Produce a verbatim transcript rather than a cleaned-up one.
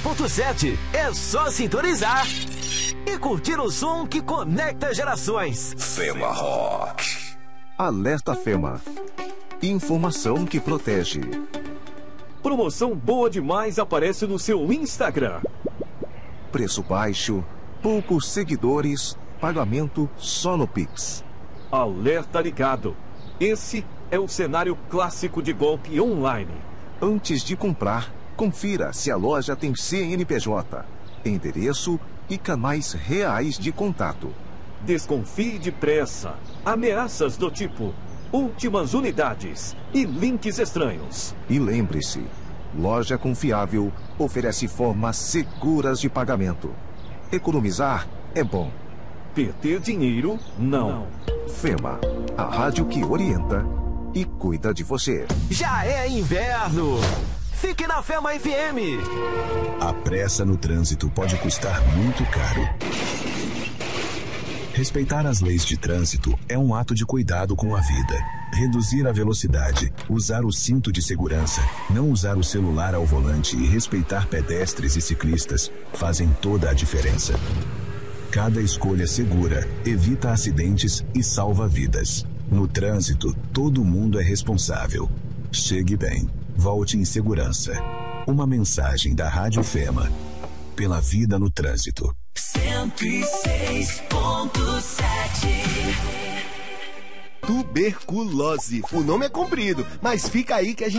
ponto sete. É só sintonizar e curtir o som que conecta gerações. Fema Rock. Alerta Fema. Informação que protege. Promoção boa demais aparece no seu Instagram. Preço baixo, poucos seguidores, pagamento só no Pix. Alerta ligado. Esse é o cenário clássico de golpe online. Antes de comprar, confira se a loja tem C N P J, endereço e canais reais de contato. Desconfie depressa. Ameaças do tipo últimas unidades e links estranhos. E lembre-se, loja confiável oferece formas seguras de pagamento. Economizar é bom. Perder dinheiro, não. Fema, a rádio que orienta e cuida de você. Já é inverno. Fique na Fema F M. A pressa no trânsito pode custar muito caro. Respeitar as leis de trânsito é um ato de cuidado com a vida. Reduzir a velocidade, usar o cinto de segurança, não usar o celular ao volante e respeitar pedestres e ciclistas fazem toda a diferença. Cada escolha segura evita acidentes e salva vidas. No trânsito, todo mundo é responsável. Chegue bem, volte em segurança. Uma mensagem da Rádio Fema. Pela vida no trânsito. cento e seis ponto sete. Tuberculose. O nome é comprido, mas fica aí que a gente